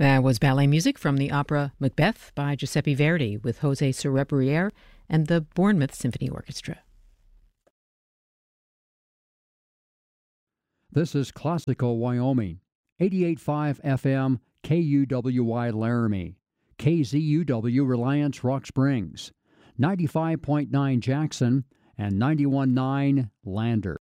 That was ballet music from the opera Macbeth by Giuseppe Verdi with Jose Cerebriere and the Bournemouth Symphony Orchestra. This is Classical Wyoming, 88.5 FM, KUWY Laramie, KZUW Reliance Rock Springs, 95.9 Jackson, and 91.9 Lander.